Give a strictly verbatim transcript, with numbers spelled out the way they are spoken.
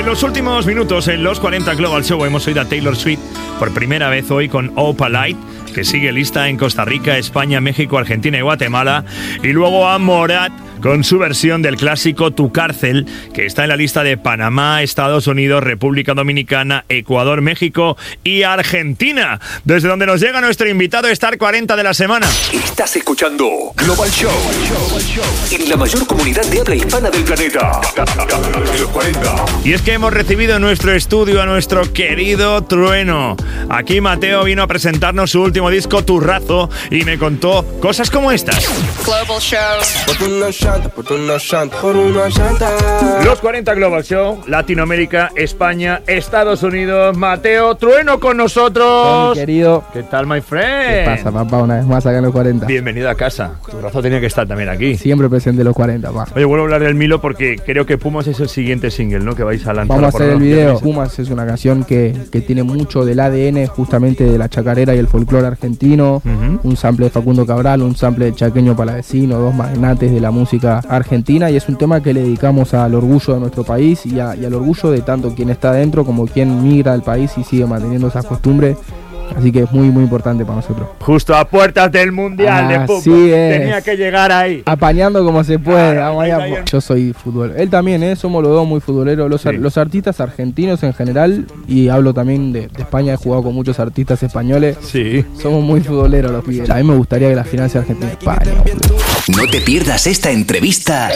los últimos minutos, en los cuarenta Global Show, hemos oído a Taylor Swift por primera vez hoy con Opalite, que sigue lista en Costa Rica, España, México, Argentina y Guatemala. Y luego a Morat con su versión del clásico Tu Cárcel, que está en la lista de Panamá, Estados Unidos, República Dominicana, Ecuador, México y Argentina, desde donde nos llega nuestro invitado Star cuarenta de la semana. Estás escuchando Global Show, en la mayor comunidad de habla hispana del planeta. Los cuarenta. Y es que hemos recibido en nuestro estudio a nuestro querido Trueno. Aquí Mateo vino a presentarnos su último disco, Turrazo, y me contó cosas como estas. Global Show. Los cuarenta Global Show, Latinoamérica, España, Estados Unidos. Mateo Trueno con nosotros. Mi querido. ¿Qué tal, my friend? ¿Qué pasa, papá? Una vez más acá en los cuarenta. Bienvenido a casa. Turrazo tenía que estar también aquí. Siempre presente en los cuarenta, pa. Oye, vuelvo a hablar del Milo porque creo que Pumas es el siguiente single, ¿no? Que vais a lanzar. Vamos a hacer el video. Pumas es una canción que, que tiene mucho del A D N justamente de la chacarera y el folclore argentino. Uh-huh. Un sample de Facundo Cabral, un sample de Chaqueño Palavecino, dos magnates de la música argentina, y es un tema que le dedicamos al orgullo de nuestro país y, a, y al orgullo de tanto quien está dentro como quien migra al país y sigue manteniendo esas costumbres. Así que es muy muy importante para nosotros. Justo a puertas del Mundial ah, de fútbol. Sí es. Tenía que llegar ahí. Apañando como se puede. Ah, Vamos ahí, allá. ahí, ahí. Yo soy fútbol. Él también, ¿eh? Somos los dos muy futboleros. Los, sí. ar- los artistas argentinos en general, y hablo también de, de España, he jugado con muchos artistas españoles. Sí. Somos muy futboleros los pibes. A mí me gustaría que la final sea Argentina-España. No te pierdas esta entrevista